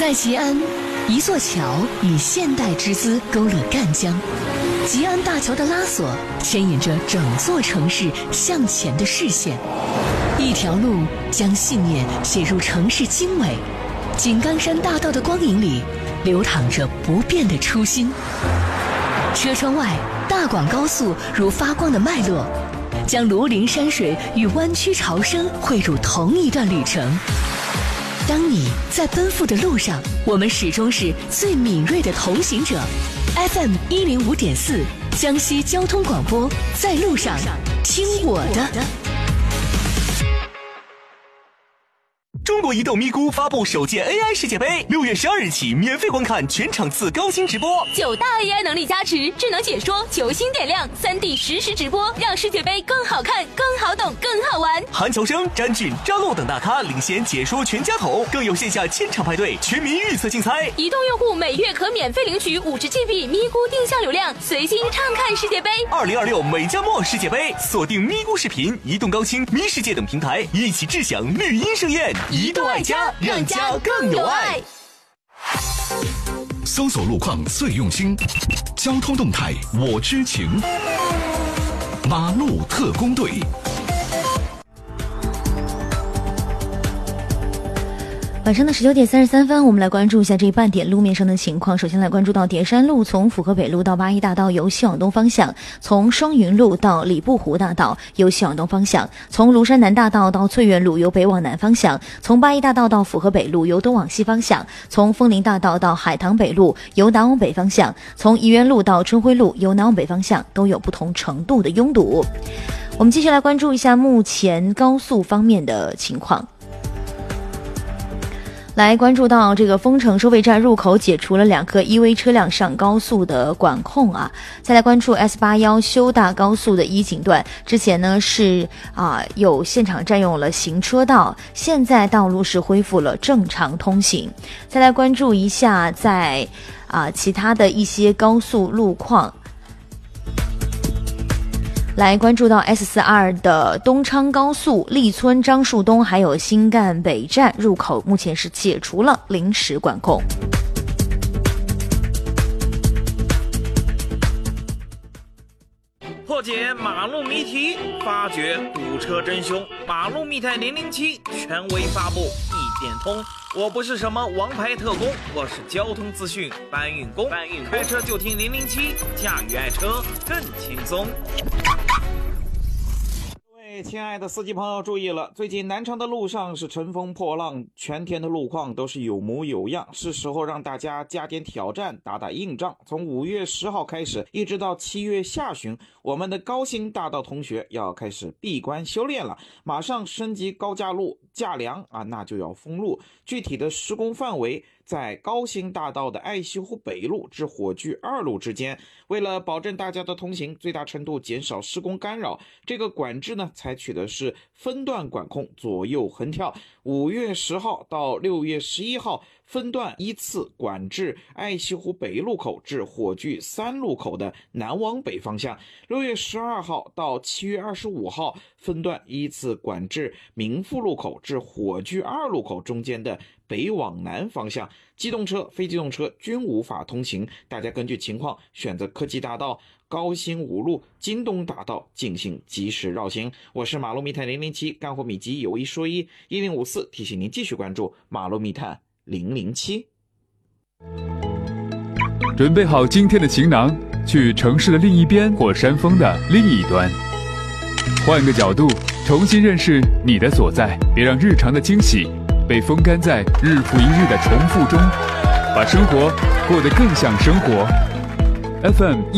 在吉安，一座桥以现代之姿勾勒赣江，吉安大桥的拉索牵引着整座城市向前的视线，一条路将信念写入城市经纬，井冈山大道的光影里流淌着不变的初心。车窗外，大广高速如发光的脉络，将庐陵山水与湾区潮生汇入同一段旅程。当你在奔赴的路上，我们始终是最敏锐的同行者。FM 105.4，江西交通广播，在路上听我的。 中国移动咪咕发布首届 AI 世界杯，6月12日起免费观看全场次高清直播 ，9大 AI 能力加持，智能解说，球星点亮，3D 实时直播，让世界杯更好看、更好懂、更好玩。 韩乔生、詹俊、张璐等大咖领衔解说全家桶，更有线下千场派对、全民预测竞猜。 移动用户每月可免费领取50GB 咪咕定向流量，随心畅看世界杯。 2026美加墨世界杯，锁定咪咕视频、移动高清、咪世界等平台，一起智享绿茵盛宴。 移动爱家，让家更有爱。 搜索路况最用心，交通动态我知情。马路特工队。 晚上的19点33分，我们来关注一下这一半点路面上的情况。首先来关注到叠山路，从府河北路到八一大道由西往东方向；从双云路到礼部湖大道由西往东方向；从庐山南大道到翠苑路由北往南方向；从八一大道到府河北路由东往西方向；从枫林大道到海棠北路由南往北方向；从怡园路到春晖路由南往北方向，都有不同程度的拥堵。我们继续来关注一下目前高速方面的情况。来关注到这个丰城收费站入口解除了2颗 EV 车辆上高速的管控啊。再来关注 S81修大高速的一景段，之前呢是有现场占用了行车道，现在道路是恢复了正常通行。再来关注一下在其他的一些高速路况。来关注到 S42 的东昌高速立村樟树东还有新干北站入口目前是解除了临时管控。 破解马路谜题，发掘堵车真凶，马路密探007权威发布，一点通。我不是什么王牌特工，我是交通资讯搬运工。开车就听007，驾驭爱车更轻松。 各位亲爱的司机朋友注意了，最近南昌的路上是乘风破浪，全天的路况都是有模有样，是时候让大家加点挑战，打打硬仗。从5月10号开始，一直到7月下旬，我们的高新大道同学要开始闭关修炼了，马上升级高架路架梁那就要封路。具体的施工范围在高新大道的爱西湖北路至火炬2路之间。为了保证大家的通行，最大程度减少施工干扰，这个管制呢采取的是分段管控，左右横跳。5月10号到6月11号分段依次管制爱西湖北路口至火炬3路口的南往北方向。6月12号到7月25号分段依次管制民富路口至火炬2路口中间的北往南方向。机动车、非机动车均无法通行，大家根据情况选择科技大道、高新5路、京东大道进行及时绕行。我是马路密探007，干货秘籍有一说一，1054提醒您继续关注马路密探007。 准备好今天的行囊，去城市的另一边或山峰的另一端，换个角度重新认识你的所在，别让日常的惊喜被风干在日复一日的重复中，把生活过得更像生活。FM